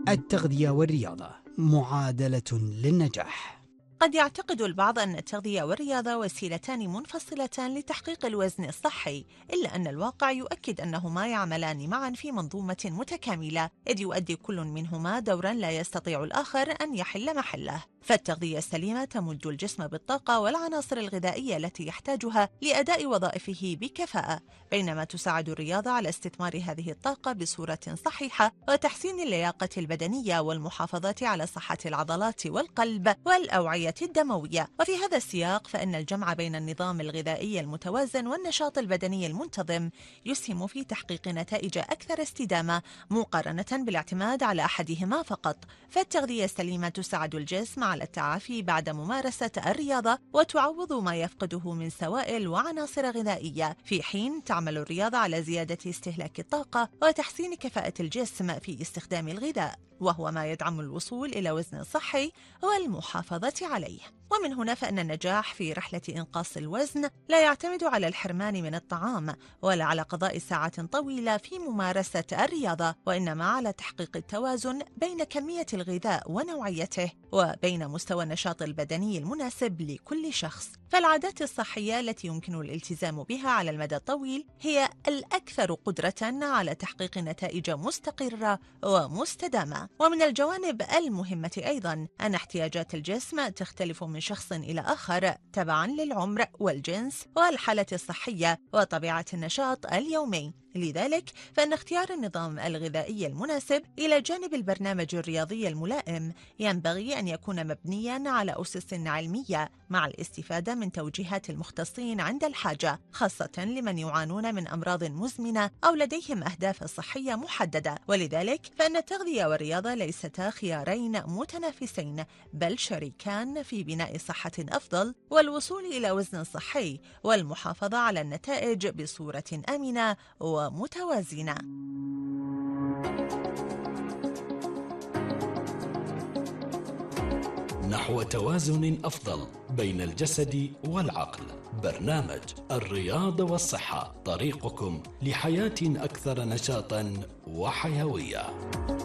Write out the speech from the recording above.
التغذية والرياضة معادلة للنجاح. قد يعتقد البعض أن التغذية والرياضة وسيلتان منفصلتان لتحقيق الوزن الصحي، إلا أن الواقع يؤكد أنهما يعملان معا في منظومة متكاملة، إذ يؤدي كل منهما دورا لا يستطيع الآخر أن يحل محله. فالتغذية السليمة تمد الجسم بالطاقة والعناصر الغذائية التي يحتاجها لأداء وظائفه بكفاءة، بينما تساعد الرياضة على استثمار هذه الطاقة بصورة صحيحة وتحسين اللياقة البدنية والمحافظة على صحة العضلات والقلب والأوعية الدموية. وفي هذا السياق فإن الجمع بين النظام الغذائي المتوازن والنشاط البدني المنتظم يسهم في تحقيق نتائج أكثر استدامة مقارنة بالاعتماد على أحدهما فقط. فالتغذية السليمة تساعد الجسم على التعافي بعد ممارسة الرياضة وتعوض ما يفقده من سوائل وعناصر غذائية، في حين تعمل الرياضة على زيادة استهلاك الطاقة وتحسين كفاءة الجسم في استخدام الغذاء، وهو ما يدعم الوصول إلى وزن صحي والمحافظة عليه. ومن هنا فإن النجاح في رحلة إنقاص الوزن لا يعتمد على الحرمان من الطعام ولا على قضاء ساعات طويلة في ممارسة الرياضة، وإنما على تحقيق التوازن بين كمية الغذاء ونوعيته وبين مستوى النشاط البدني المناسب لكل شخص. فالعادات الصحية التي يمكن الالتزام بها على المدى الطويل هي الأكثر قدرة على تحقيق نتائج مستقرة ومستدامة. ومن الجوانب المهمة أيضا أن احتياجات الجسم تختلف من شخص إلى آخر تبعا للعمر والجنس والحالة الصحية وطبيعة النشاط اليومي. لذلك فإن اختيار النظام الغذائي المناسب إلى جانب البرنامج الرياضي الملائم ينبغي أن يكون مبنياً على أسس علمية مع الاستفادة من توجيهات المختصين عند الحاجة، خاصة لمن يعانون من أمراض مزمنة أو لديهم أهداف صحية محددة. ولذلك فإن التغذية والرياضة ليستا خيارين متنافسين، بل شريكان في بناء صحة أفضل والوصول إلى وزن صحي والمحافظة على النتائج بصورة آمنة ومتوازنة. نحو توازن أفضل بين الجسد والعقل. برنامج الرياضة والصحة، طريقكم لحياة أكثر نشاطا وحيوية.